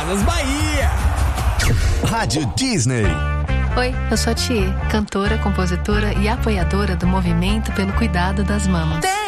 Casas Bahia. Rádio Disney. Oi, eu sou a Thier, cantora, compositora e apoiadora do movimento pelo cuidado das mamas.